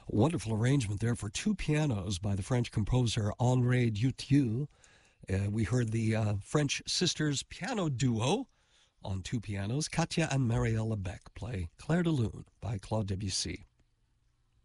Wonderful arrangement there for two pianos by the French composer Henri Dutilleux. We heard the French sisters piano duo on two pianos, Katia and Marielle Beck, play Clair de Lune by Claude Debussy.